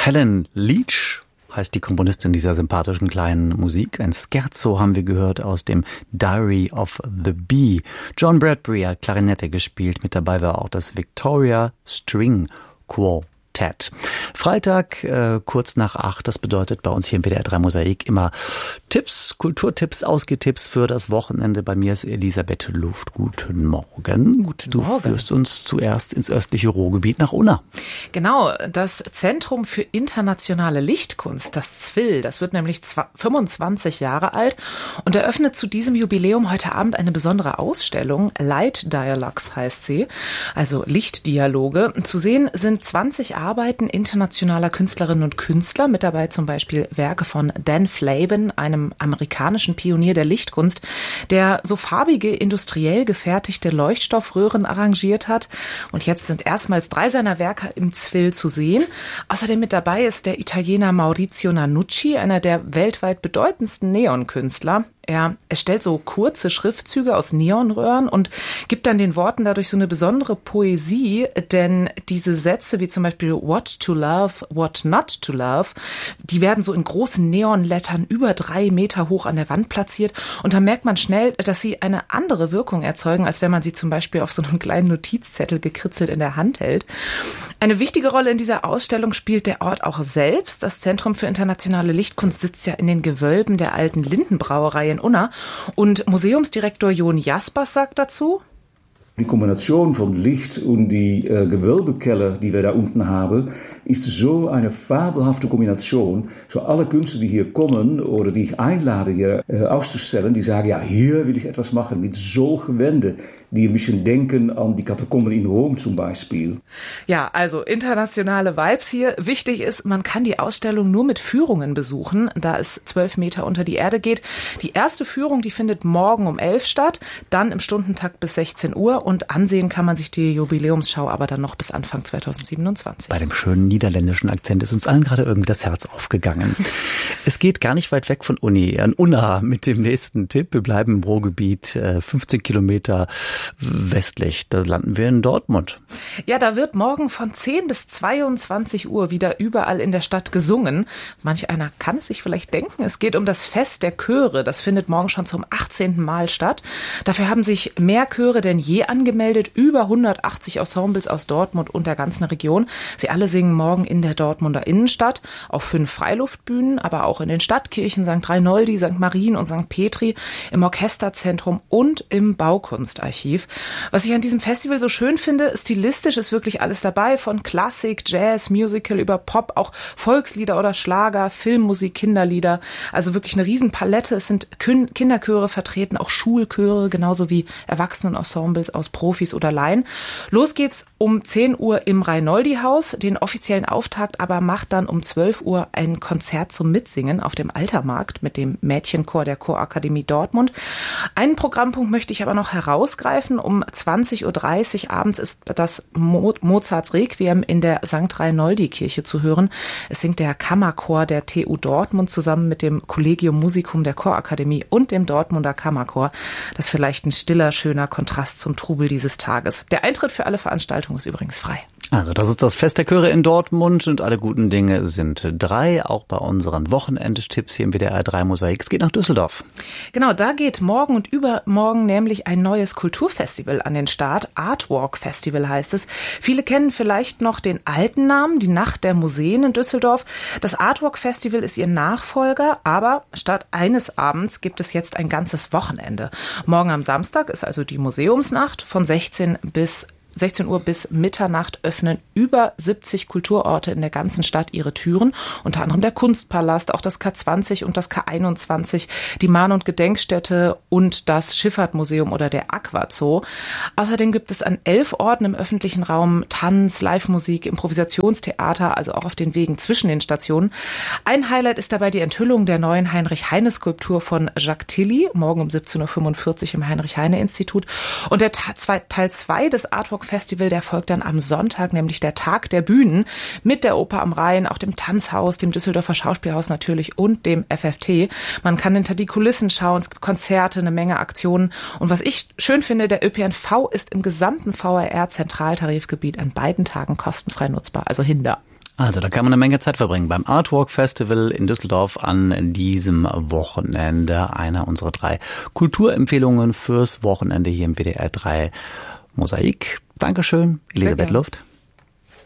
Helen Leach heißt die Komponistin dieser sympathischen kleinen Musik. Ein Scherzo haben wir gehört aus dem Diary of the Bee. John Bradbury hat Klarinette gespielt. Mit dabei war auch das Victoria String Quartet. Freitag, kurz nach 8, das bedeutet bei uns hier im WDR 3 Mosaik immer Tipps, Kulturtipps, Ausgehtipps für das Wochenende. Bei mir ist Elisabeth Luft. Guten Morgen. Du führst uns zuerst ins östliche Ruhrgebiet nach Unna. Genau, das Zentrum für internationale Lichtkunst, das ZWIL, das wird nämlich 25 Jahre alt und eröffnet zu diesem Jubiläum heute Abend eine besondere Ausstellung. Light Dialogues heißt sie, also Lichtdialoge. Zu sehen sind 20 Arbeiten internationaler Künstlerinnen und Künstler, mit dabei zum Beispiel Werke von Dan Flavin, einem amerikanischen Pionier der Lichtkunst, der so farbige, industriell gefertigte Leuchtstoffröhren arrangiert hat. Und jetzt sind erstmals 3 seiner Werke im ZWIL zu sehen. Außerdem mit dabei ist der Italiener Maurizio Nanucci, einer der weltweit bedeutendsten Neonkünstler. Er erstellt so kurze Schriftzüge aus Neonröhren und gibt dann den Worten dadurch so eine besondere Poesie, denn diese Sätze wie zum Beispiel What to love, what not to love, die werden so in großen Neonlettern über 3 Meter hoch an der Wand platziert und da merkt man schnell, dass sie eine andere Wirkung erzeugen, als wenn man sie zum Beispiel auf so einem kleinen Notizzettel gekritzelt in der Hand hält. Eine wichtige Rolle in dieser Ausstellung spielt der Ort auch selbst. Das Zentrum für internationale Lichtkunst sitzt ja in den Gewölben der alten Lindenbrauerei in Unna. Und Museumsdirektor Jon Jaspers sagt dazu: Die Kombination von Licht und die Gewölbekeller, die wir da unten haben, ist so eine fabelhafte Kombination. So alle Künstler, die hier kommen oder die ich einlade, hier auszustellen, die sagen, ja, hier will ich etwas machen mit solchen Wänden, die ein bisschen denken an die Katakomben in Rom zum Beispiel. Ja, also internationale Vibes hier. Wichtig ist, man kann die Ausstellung nur mit Führungen besuchen, da es 12 Meter unter die Erde geht. Die erste Führung, die findet morgen um 11 statt, dann im Stundentakt bis 16 Uhr und ansehen kann man sich die Jubiläumsschau aber dann noch bis Anfang 2027. Bei dem schönen niederländischen Akzent ist uns allen gerade irgendwie das Herz aufgegangen. Es geht gar nicht weit weg von Unna mit dem nächsten Tipp. Wir bleiben im Ruhrgebiet, 15 Kilometer westlich. Da landen wir in Dortmund. Ja, da wird morgen von 10 bis 22 Uhr wieder überall in der Stadt gesungen. Manch einer kann es sich vielleicht denken. Es geht um das Fest der Chöre. Das findet morgen schon zum 18. Mal statt. Dafür haben sich mehr Chöre denn je angemeldet. Über 180 Ensembles aus Dortmund und der ganzen Region. Sie alle singen morgen in der Dortmunder Innenstadt. Auf 5 Freiluftbühnen, aber auch in den Stadtkirchen St. Reinoldi, St. Marien und St. Petri, im Orchesterzentrum und im Baukunstarchiv. Was ich an diesem Festival so schön finde, stilistisch ist wirklich alles dabei, von Klassik, Jazz, Musical über Pop, auch Volkslieder oder Schlager, Filmmusik, Kinderlieder. Also wirklich eine Riesenpalette. Es sind Kinderchöre vertreten, auch Schulchöre, genauso wie Erwachsenenensembles aus Profis oder Laien. Los geht's um 10 Uhr im Reinoldi-Haus. Den offiziellen Auftakt aber macht dann um 12 Uhr ein Konzert zum Mitsingen auf dem Altermarkt mit dem Mädchenchor der Chorakademie Dortmund. Einen Programmpunkt möchte ich aber noch herausgreifen. Um 20.30 Uhr abends ist das Mozarts Requiem in der St. Reinoldi-Kirche zu hören. Es singt der Kammerchor der TU Dortmund zusammen mit dem Collegium Musicum der Chorakademie und dem Dortmunder Kammerchor. Das ist vielleicht ein stiller, schöner Kontrast zum Trubel dieses Tages. Der Eintritt für alle Veranstaltungen ist übrigens frei. Also das ist das Fest der Chöre in Dortmund und alle guten Dinge sind 3, auch bei unseren Wochenendtipps hier im WDR 3 Mosaik. Es geht nach Düsseldorf. Genau, da geht morgen und übermorgen nämlich ein neues Kulturfestival an den Start. Artwalk Festival heißt es. Viele kennen vielleicht noch den alten Namen, die Nacht der Museen in Düsseldorf. Das Artwalk Festival ist ihr Nachfolger, aber statt eines Abends gibt es jetzt ein ganzes Wochenende. Morgen am Samstag ist also die Museumsnacht von 16 Uhr bis Mitternacht öffnen über 70 Kulturorte in der ganzen Stadt ihre Türen. Unter anderem der Kunstpalast, auch das K20 und das K21, die Mahn- und Gedenkstätte und das Schifffahrtmuseum oder der Aquazoo. Außerdem gibt es an 11 Orten im öffentlichen Raum Tanz, Live-Musik, Improvisationstheater, also auch auf den Wegen zwischen den Stationen. Ein Highlight ist dabei die Enthüllung der neuen Heinrich-Heine-Skulptur von Jacques Tilly, morgen um 17.45 Uhr im Heinrich-Heine-Institut. Und der Teil 2 des Artwork Festival, der folgt dann am Sonntag, nämlich der Tag der Bühnen mit der Oper am Rhein, auch dem Tanzhaus, dem Düsseldorfer Schauspielhaus natürlich und dem FFT. Man kann hinter die Kulissen schauen, es gibt Konzerte, eine Menge Aktionen. Und was ich schön finde, der ÖPNV ist im gesamten VRR-Zentraltarifgebiet an beiden Tagen kostenfrei nutzbar, also Hinder. Also da kann man eine Menge Zeit verbringen beim Artwalk Festival in Düsseldorf an diesem Wochenende. Einer unserer 3 Kulturempfehlungen fürs Wochenende hier im WDR 3 Mosaik. Dankeschön, Elisabeth Luft.